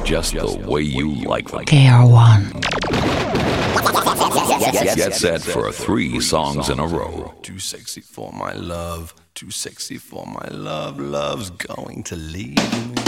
just the way you like them. KR1. Get set for 3 songs in a row. Too sexy for my love, too sexy for my love. Love's going to leave me.